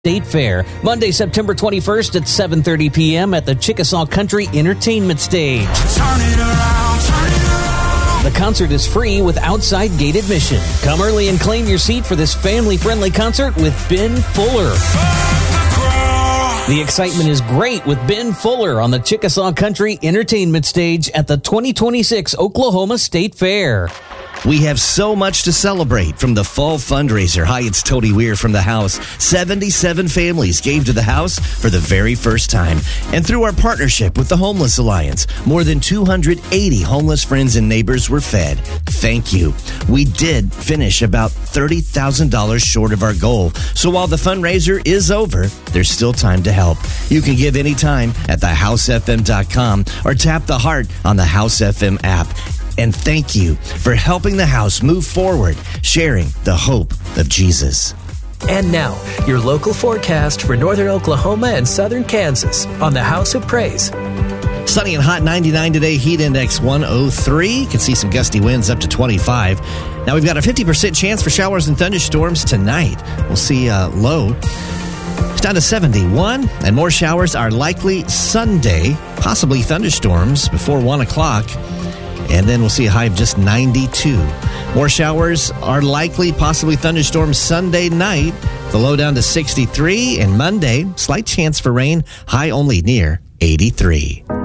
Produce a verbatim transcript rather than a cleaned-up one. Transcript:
State Fair, Monday, September twenty-first at seven thirty p.m. at the Chickasaw Country Entertainment Stage. Turn it around, turn it around. The concert is free with outside gate admission. Come early and claim your seat for this family-friendly concert with Ben Fuller. The excitement is great with Ben Fuller on the Chickasaw Country Entertainment Stage at the twenty twenty-six Oklahoma State Fair. We have so much to celebrate from the fall fundraiser. Hi, it's Tony Weir from The House. seventy-seven families gave to The House for the very first time. And through our partnership with the Homeless Alliance, more than two hundred eighty homeless friends and neighbors were fed. Thank you. We did finish about thirty thousand dollars short of our goal. So while the fundraiser is over, there's still time to help. You can give anytime at the house f m dot com or tap the heart on the House F M app. And thank you for helping the House move forward, sharing the hope of Jesus. And now, your local forecast for northern Oklahoma and southern Kansas on the House of Praise. Sunny and hot, ninety-nine today, heat index one oh three. You can see some gusty winds up to twenty-five. Now we've got a fifty percent chance for showers and thunderstorms tonight. We'll see uh, low down to seventy-one, and more showers are likely Sunday, possibly thunderstorms before one o'clock. And then we'll see a high of just ninety-two. More showers are likely, possibly thunderstorms Sunday night. The low down to sixty-three. And Monday, slight chance for rain, high only near eighty-three.